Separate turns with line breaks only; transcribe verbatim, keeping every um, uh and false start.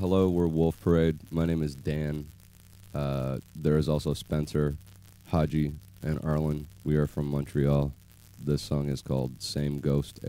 hello, we're Wolf Parade. My name is Dan. Uh, there is also Spencer, Haji, and Arlen. We are from Montreal. This song is called Same Ghost